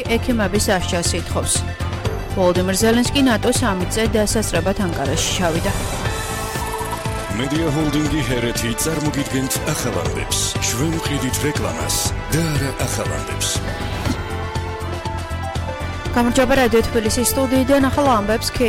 ექიმების ასჯას ითხოვს. ვოლოდიმირ ზელენსკი ნატოს სამიტზე დასასწრებად ანკარაში ჩავიდა. მედია ჰოლდინგი ჰერეთი წარმოგიდგენთ ახალ ამბებს. ჩვენ ვყიდით რეკლამას და არა ახალ ამბებს. გამარჯობა რადიო თბილისის სტუდიიდან ახალ ამბებს ქეით